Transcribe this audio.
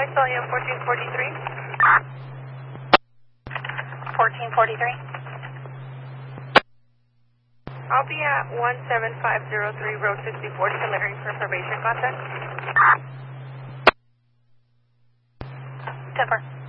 Illinois, Sullivan 1443. 1443. I'll be at 17503 Road 64, delivering for probation contact. 10-4.